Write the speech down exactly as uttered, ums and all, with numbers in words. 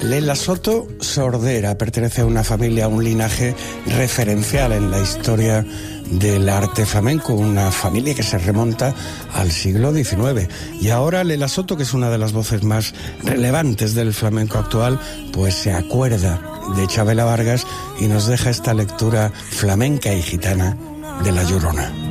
Lela Soto Sordera pertenece a una familia, a un linaje referencial en la historia del arte flamenco, una familia que se remonta al siglo diecinueve. Y ahora Lela Soto, que es una de las voces más relevantes del flamenco actual, pues se acuerda de Chabela Vargas y nos deja esta lectura flamenca y gitana de La Llorona.